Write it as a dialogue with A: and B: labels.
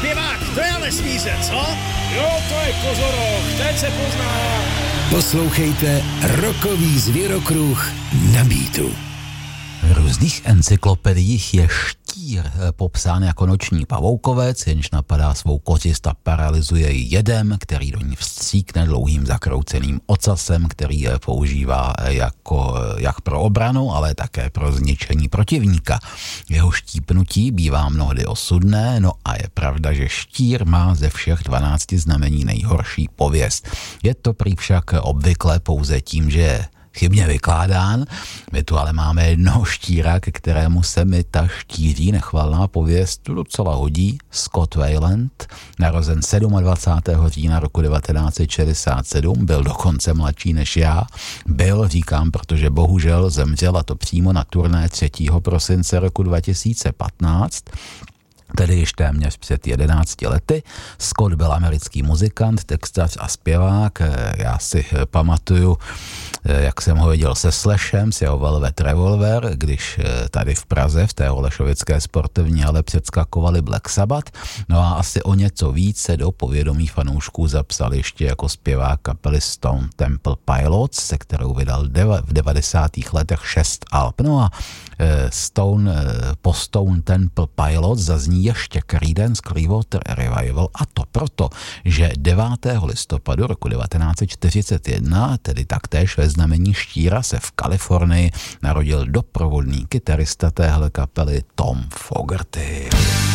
A: zpěvák, to je ale svíře, co?
B: Jo, to je kozoroch, ten se pozná.
C: Poslouchejte Rockový zvěrokruh na Beatu.
D: V různých encyklopediích je štír popsán jako noční pavoukovec, jenž napadá svou kořist a paralyzuje ji jedem, který do ní vstříkne dlouhým zakrouceným ocasem, který používá jak pro obranu, ale také pro zničení protivníka. Jeho štípnutí bývá mnohdy osudné, no a je pravda, že štír má ze všech 12 znamení nejhorší pověst. Je to prý však obvykle pouze tím, že je chybně vykládán. My tu ale máme jednoho štíra, ke kterému se mi ta štíří nechvalná pověst docela hodí. Scott Weiland, narozen 27. října roku 1967, byl dokonce mladší než já. Říkám, protože bohužel zemřel, a to přímo na turné 3. prosince roku 2015. Tedy již téměř před 11 lety. Scott byl americký muzikant, textař a zpěvák. Já si pamatuju, jak jsem ho viděl se Slashem, s jeho Velvet Revolver, když tady v Praze v té Holešovické sportovní hale předskakovali Black Sabbath. No a asi o něco víc se do povědomí fanoušků zapsal ještě jako zpěvák kapely Stone Temple Pilots, se kterou vydal v 90. letech 6 alb. No a po Stone Temple Pilots zazní ještě Creedence Clearwater Revival, a to proto, že 9. listopadu roku 1941, tedy taktéž ve znamení štíra, se v Kalifornii narodil doprovodný kytarista téhle kapely Tom Fogerty.